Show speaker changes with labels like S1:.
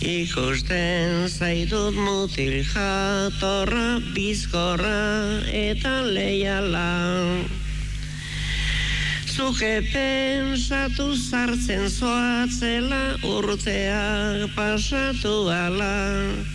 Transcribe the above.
S1: Ikusten zaitut mutil jatorra, bizkorra eta leiala. Zuke pensatu sartzen zoatzela, urteak pasatu ala.